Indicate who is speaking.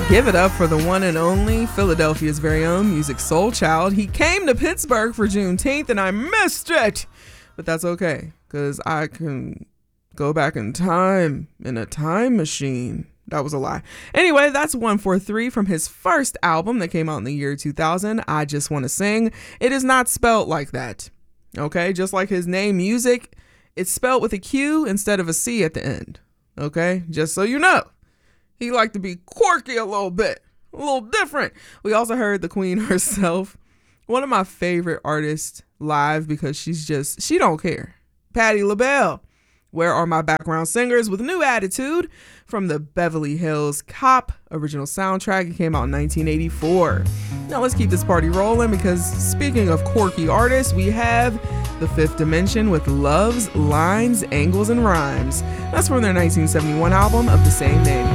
Speaker 1: Give it up for the one and only Philadelphia's very own Musiq Soulchild. He came to Pittsburgh for Juneteenth and I missed it. But that's okay, because I can go back in time in a time machine. That was a lie. Anyway, that's 143 from his first album that came out in the year 2000. I Just Want to Sing. It is not spelled like that. Okay, just like his name, Musiq, it's spelled with a Q instead of a C at the end. Okay, just so you know. He liked to be quirky a little bit, a little different. We also heard the Queen herself, one of my favorite artists live because she don't care. Patti LaBelle. Where Are My Background Singers with New Attitude from the Beverly Hills Cop original soundtrack. It came out in 1984. Now let's keep this party rolling because speaking of quirky artists, we have The Fifth Dimension with Love's Lines, Angles, and Rhymes. That's from their 1971 album of the same name.